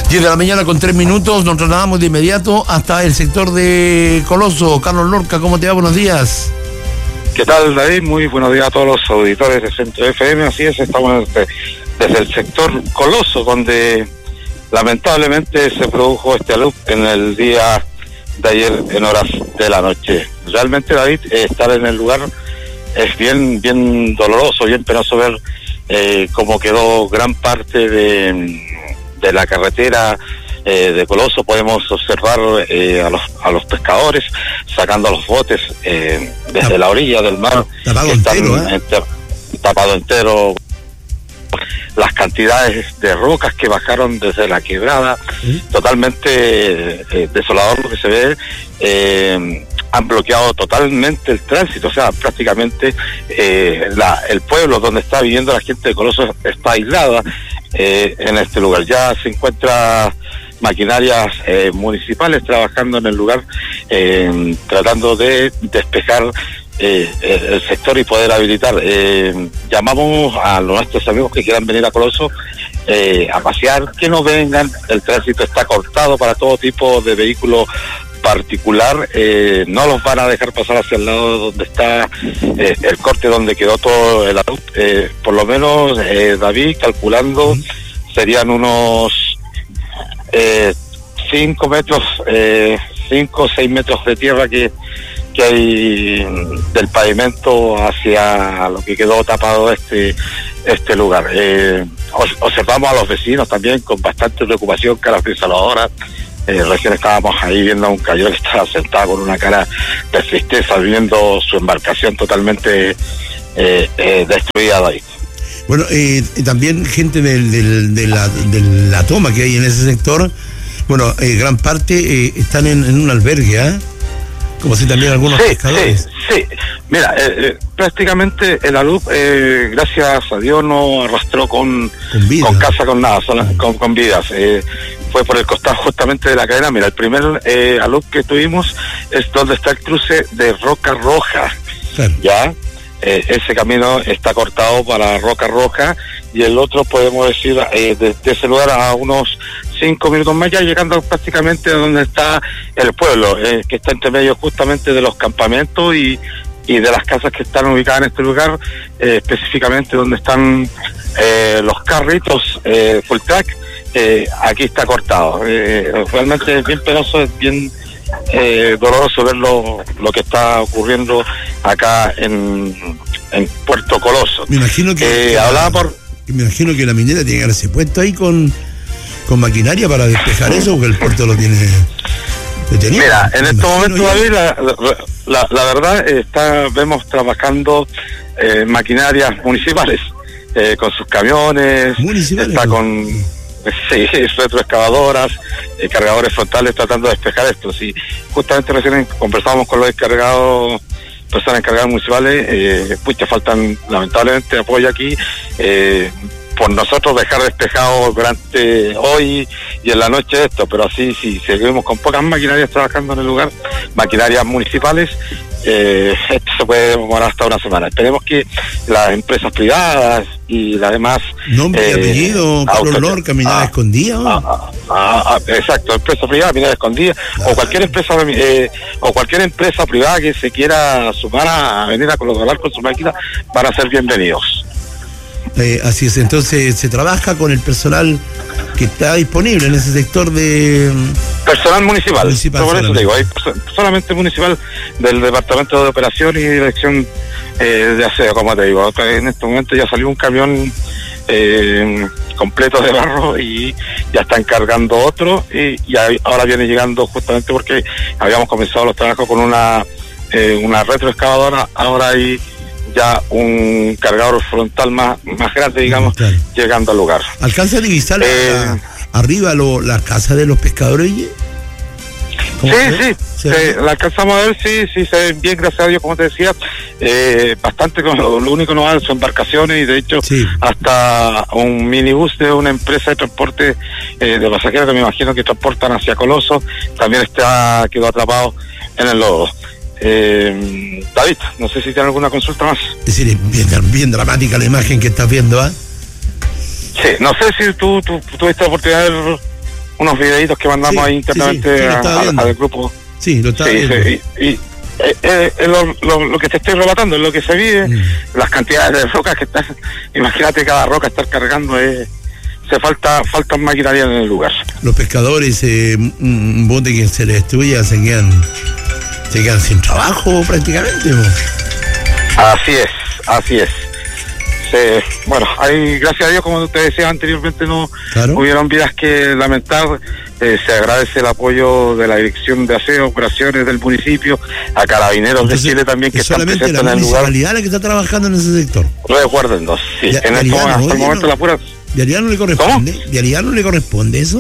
10 de la mañana con 3 minutos, nos trasladamos de inmediato hasta el sector de Coloso. Carlos Lorca, ¿cómo te va? Buenos días. ¿Qué tal, David? Muy buenos días a todos los auditores de Centro FM. Así es, estamos desde el sector Coloso, donde lamentablemente se produjo este alud en el día de ayer en horas de la noche. Realmente, David, estar en el lugar es bien doloroso, bien penoso ver cómo quedó gran parte de la carretera de Coloso. Podemos observar a los pescadores sacando los botes desde la orilla del mar, tapado entero, tapado entero. Las cantidades de rocas que bajaron desde la quebrada, totalmente desolador lo que se ve. Han bloqueado totalmente el tránsito, o sea, prácticamente el pueblo donde está viviendo la gente de Coloso está aislada en este lugar. Ya se encuentra maquinarias municipales trabajando en el lugar, tratando de despejar el sector y poder habilitar. Llamamos a nuestros amigos que quieran venir a Coloso a pasear, que no vengan. El tránsito está cortado para todo tipo de vehículo particular. No los van a dejar pasar hacia el lado donde está el corte, donde quedó todo el alud. Por lo menos, David, calculando, serían unos 5 metros, 5 o 6 metros de tierra que hay del pavimento hacia lo que quedó tapado este lugar. Observamos a los vecinos también con bastante preocupación, caras desoladoras. Recién estábamos ahí viendo a un cayó que estaba sentado con una cara de tristeza, viendo su embarcación totalmente destruida ahí. Bueno, también gente de la toma que hay en ese sector, bueno, gran parte están en un albergue, ¿eh? Como si también algunos pescadores. Sí. Mira, prácticamente el alud, gracias a Dios, no arrastró con casa, con nada, con vidas. Fue por el costado justamente de la cadena. Mira, el primer alud que tuvimos es donde está el cruce de Roca Roja. Claro. Ya, ese camino está cortado para Roca Roja, y el otro, podemos decir, de ese lugar a unos 5 minutos más, ya llegando prácticamente a donde está el pueblo, que está entre medio justamente de los campamentos y de las casas que están ubicadas en este lugar, específicamente donde están los carritos full track. Aquí está cortado. Realmente es bien penoso, es bien doloroso ver lo que está ocurriendo acá en Puerto Coloso. Me imagino que la minera tiene que haberse puesto ahí con maquinaria para despejar eso, porque el puerto lo tiene detenido. Mira, en estos momentos, David, la verdad, vemos trabajando maquinarias municipales, con sus camiones, está con retroexcavadoras, cargadores frontales, tratando de despejar esto. Sí, justamente recién conversábamos con los personas encargadas municipales, faltan lamentablemente apoyo aquí, por nosotros dejar despejado durante hoy y en la noche esto, pero así sí, seguimos con pocas maquinarias trabajando en el lugar, maquinarias municipales. Esto se puede demorar hasta una semana. Esperemos que las empresas privadas y las demás... Nombre y apellido, Carlos Lorca, Minera Escondida. Exacto, empresa privada, Minera Escondida, o cualquier empresa privada que se quiera sumar a venir a colaborar con su máquina, van a ser bienvenidos. Así es, entonces se trabaja con el personal que está disponible en ese sector de... Personal municipal, por eso te digo, hay solamente municipal del Departamento de Operación y Dirección de Aseo, como te digo. En este momento ya salió un camión completo de barro y ya están cargando otro, y ahora viene llegando justamente porque habíamos comenzado los trabajos con una retroexcavadora. Ahora hay ya un cargador frontal más grande, digamos, claro, llegando al lugar. ¿Alcanza a divisar arriba la casa de los pescadores? Sí, la alcanzamos a ver, sí, se ven bien, gracias a Dios, como te decía, bastante, lo único no van son embarcaciones, y de hecho hasta un minibús de una empresa de transporte de pasajeros, que me imagino que transportan hacia Coloso, también quedó atrapado en el lodo. David, no sé si tiene alguna consulta más. Es decir, bien dramática la imagen que estás viendo, ¿ah? Sí, no sé si tú tuviste la oportunidad de ver unos videitos que mandamos ahí internamente al grupo. Sí, lo está viendo. Lo que te estoy relatando es lo que se vive, las cantidades de rocas que están, imagínate cada roca estar cargando, faltan maquinaria en el lugar. Los pescadores, un bote que se les destruya, se quedan sin trabajo prácticamente, ¿no? Así es. Bueno, ahí, gracias a Dios, como te decía anteriormente, no hubieron vidas que lamentar. Se agradece el apoyo de la Dirección de Aseo, Operaciones del municipio, a Carabineros de Chile también, que están presentes en el lugar. ¿Es solamente la municipalidad la que está trabajando en ese sector? Recuérdennos, sí. Hasta el momento la pura... ¿De Ariano le corresponde? ¿Cómo? ¿De Ariano le corresponde eso?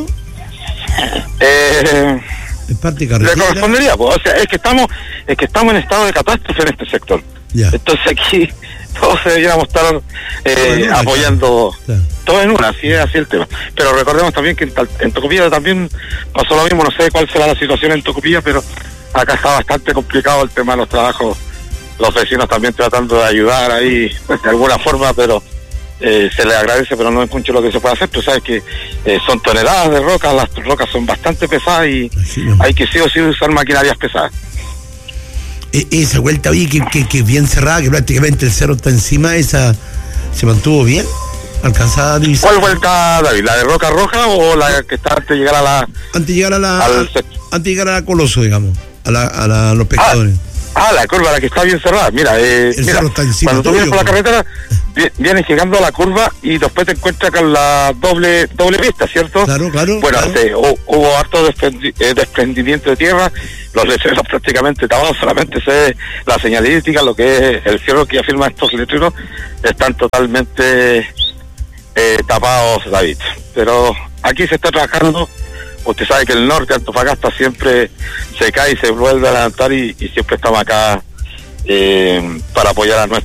¿Es parte carretera? Le correspondería, pues, o sea, es que estamos en estado de catástrofe en este sector. Ya. Entonces aquí todos deberíamos estar apoyando, todo en una, así el tema. Pero recordemos también que en Tocopilla también pasó lo mismo, no sé cuál será la situación en Tocopilla, pero acá está bastante complicado el tema de los trabajos, los vecinos también tratando de ayudar ahí de alguna forma, pero se les agradece, pero no es mucho lo que se puede hacer. Tú sabes que son toneladas de rocas, las rocas son bastante pesadas y hay que sí o sí usar maquinarias pesadas. Esa vuelta, oye, que bien cerrada, que prácticamente el cerro está encima, esa se mantuvo bien, alcanzada a divisar. ¿Cuál vuelta, David? ¿La de Roca Roja o la que está antes de llegar a la... Antes de llegar a la Coloso, digamos, a los pescadores. La curva, la que está bien cerrada. Mira, cerro está encima, cuando tú vienes por la carretera, vienes llegando a la curva y después te encuentras con la doble pista, ¿cierto? Claro. Bueno, hubo harto desprendimiento de tierra, los letreros prácticamente tapados, solamente se ve la señalística, lo que es el cielo que afirma estos letreros, están totalmente tapados, David. Pero aquí se está trabajando. Usted sabe que el norte de Antofagasta siempre se cae y se vuelve a levantar y siempre estamos acá para apoyar a nuestros